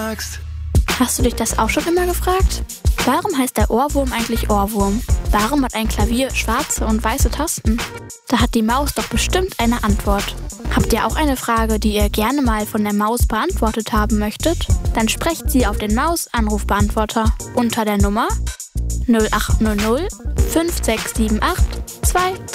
magst. Hast du dich das auch schon immer gefragt? Warum heißt der Ohrwurm eigentlich Ohrwurm? Warum hat ein Klavier schwarze und weiße Tasten? Da hat die Maus doch bestimmt eine Antwort. Habt ihr auch eine Frage, die ihr gerne mal von der Maus beantwortet haben möchtet? Dann sprecht sie auf den Maus-Anrufbeantworter unter der Nummer 0800 5678 23.